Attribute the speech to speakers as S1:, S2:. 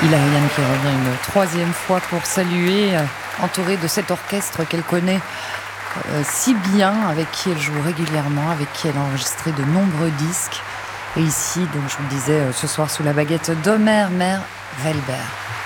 S1: Hilariane qui revient une troisième fois pour saluer, entourée de cet orchestre qu'elle connaît si bien, avec qui elle joue régulièrement, avec qui elle a enregistré de nombreux disques. Et ici, donc je vous le disais, ce soir sous la baguette d'Omer Mer Velber.